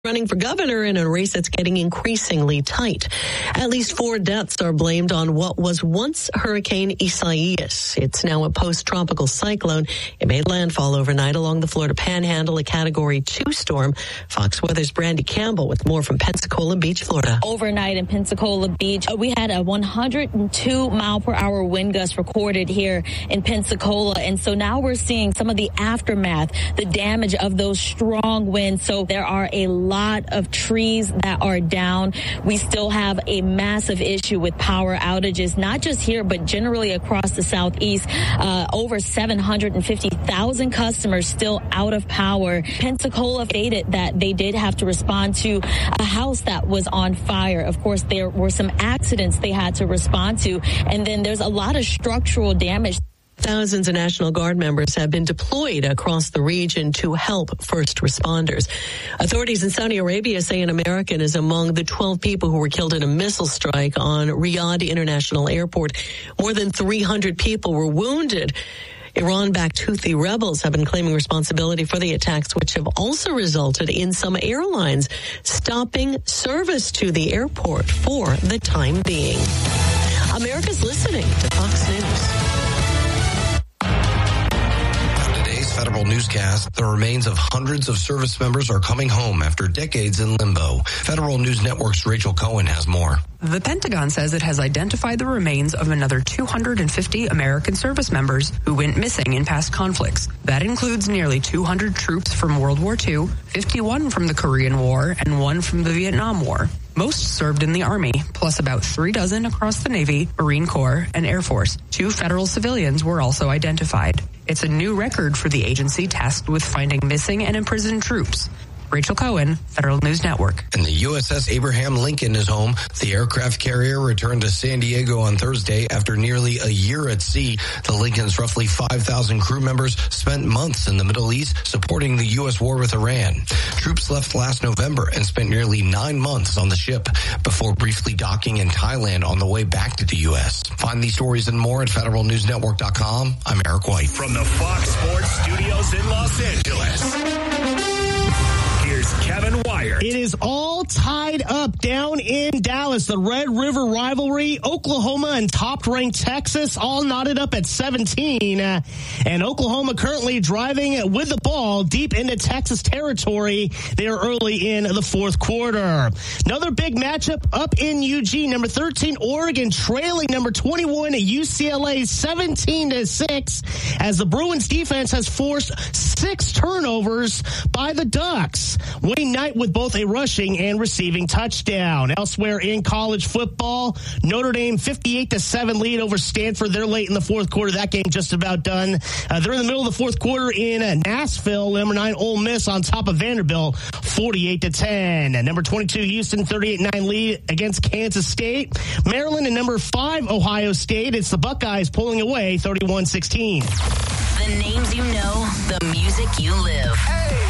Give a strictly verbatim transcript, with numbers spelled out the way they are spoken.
running for governor in a race that's getting increasingly tight. At least four deaths are blamed on what was once Hurricane Isaias. It's now a post-tropical cyclone. It made landfall overnight along the Florida Panhandle, a Category two storm. Fox Weather's Brandy Campbell with more from Pensacola Beach, Florida. Overnight in Pensacola Beach, we had a one hundred two mile per hour wind gust recorded here in Pensacola. And so now we're seeing some of the aftermath, the damage of those strong winds. So there are a lot of trees that are down. We still have a massive issue with power outages, not just here, but generally across the southeast. Uh, over seven hundred fifty thousand customers still out of power. Pensacola stated that they did have to respond to a house that was on fire. Of course, there were some accidents they had to respond to, and then there's a lot of structural damage. Thousands of National Guard members have been deployed across the region to help first responders. Authorities in Saudi Arabia say an American is among the twelve people who were killed in a missile strike on Riyadh International Airport. More than three hundred people were wounded. Iran-backed Houthi rebels have been claiming responsibility for the attacks, which have also resulted in some airlines stopping service to the airport for the time being. America's listening to Fox News. Federal newscast, the remains of hundreds of service members are coming home after decades in limbo. Federal News Network's Rachel Cohen has more. The Pentagon says it has identified the remains of another two hundred fifty American service members who went missing in past conflicts. That includes nearly two hundred troops from World War Two, fifty-one from the Korean War, and one from the Vietnam War. Most served in the Army, plus about three dozen across the Navy, Marine Corps, and Air Force. Two federal civilians were also identified. It's a new record for the agency tasked with finding missing and imprisoned troops. Rachel Cohen, Federal News Network. And the U S S Abraham Lincoln is home. The aircraft carrier returned to San Diego on Thursday after nearly a year at sea. The Lincoln's roughly five thousand crew members spent months in the Middle East supporting the U S war with Iran. Troops left last November and spent nearly nine months on the ship before briefly docking in Thailand on the way back to the U S. Find these stories and more at federal news network dot com. I'm Eric White. From the Fox Sports Studios in Los Angeles, here's Kevin Wyatt. It is all tied up down in Dallas. The Red River rivalry, Oklahoma and top-ranked Texas, all knotted up at seventeen. Uh, and Oklahoma currently driving with the ball deep into Texas territory. They are early in the fourth quarter. Another big matchup up in Eugene. Number thirteen, Oregon, trailing number twenty-one, U C L A, seventeen to six, as the Bruins defense has forced six turnovers by the Ducks. Wayne Knight with both a rushing and receiving touchdown. Elsewhere in college football, Notre Dame fifty-eight to seven lead over Stanford. They're late in the fourth quarter. That game just about done. Uh, they're in the middle of the fourth quarter in uh, Nashville. Number nine, Ole Miss on top of Vanderbilt, forty-eight to ten. And number twenty-two, Houston, thirty-eight nine lead against Kansas State. Maryland and number five, Ohio State. It's the Buckeyes pulling away, thirty-one sixteen. The names you know, the music you live. Hey.